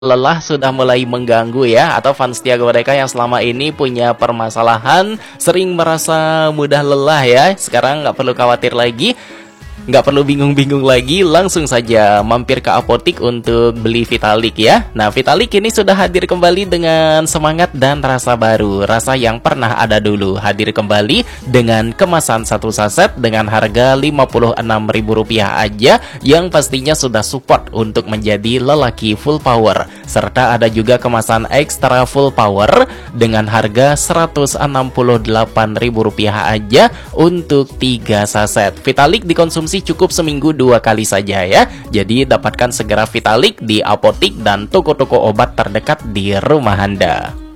lelah sudah mulai mengganggu ya, atau fans setia mereka yang selama ini punya permasalahan sering merasa mudah lelah ya, sekarang nggak perlu khawatir lagi, nggak perlu bingung-bingung lagi, langsung saja mampir ke apotik untuk beli Vitalik ya. Nah, Vitalik ini sudah hadir kembali dengan semangat dan rasa baru. Rasa yang pernah ada dulu hadir kembali dengan kemasan satu saset dengan harga Rp56.000 aja, yang pastinya sudah support untuk menjadi lelaki full power. Serta ada juga kemasan ekstra full power dengan harga Rp168.000 aja untuk 3 saset. Vitalik dikonsumsi cukup seminggu 2 kali saja ya. Jadi dapatkan segera Vitalik di apotik dan toko-toko obat terdekat di rumah Anda.